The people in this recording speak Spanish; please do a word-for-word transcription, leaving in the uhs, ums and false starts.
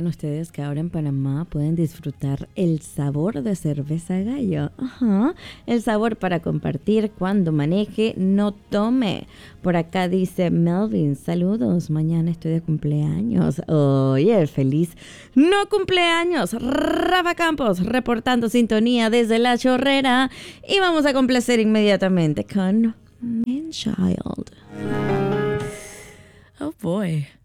¿Sabían ustedes que ahora en Panamá pueden disfrutar el sabor de cerveza gallo? Ajá, el sabor para compartir cuando maneje, no tome. Por acá dice Melvin, saludos, mañana estoy de cumpleaños. Oye, feliz no cumpleaños. Rafa Campos reportando sintonía desde La Chorrera. Y vamos a complacer inmediatamente con Man Child. Oh boy.